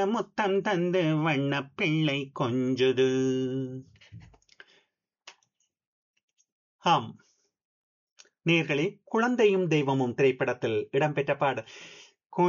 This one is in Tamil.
முத்தம் தந்து வண்ணப் பிள்ளை கொஞ்சுது. ஆம் நேர்களே, குழந்தையும் தெய்வமும் திரைப்படத்தில் இடம்பெற்ற பாடல்.